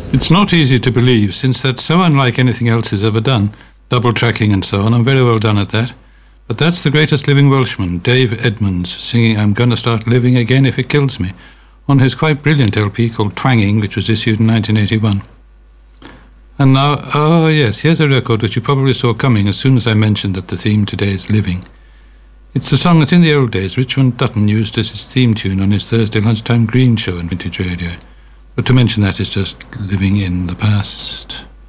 It's not easy to believe, since that's so unlike anything else he's ever done, double tracking and so on. I'm very well done at that. But that's the greatest living Welshman, Dave Edmunds, singing I'm Gonna Start Living Again If It Kills Me, on his quite brilliant LP called Twanging, which was issued in 1981. And now, oh yes, here's a record which you probably saw coming as soon as I mentioned that the theme today is living. It's a song that in the old days Richmond Dutton used as his theme tune on his Thursday lunchtime green show on Vintage Radio. But to mention that is just living in the past.